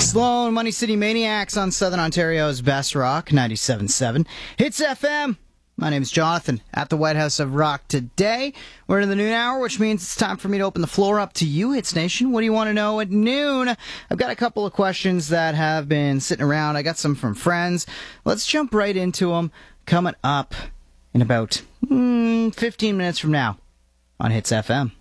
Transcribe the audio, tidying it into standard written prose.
Sloan, Money City Maniacs on Southern Ontario's Best Rock, 97.7. Hits FM. My name is Jonathan at the White House of Rock today. We're in the noon hour, which means it's time for me to open the floor up to you, Hits Nation. What do you want to know at noon? I've got a couple of questions that have been sitting around. I got some from friends. Let's jump right into them coming up in about 15 minutes from now on Hits FM.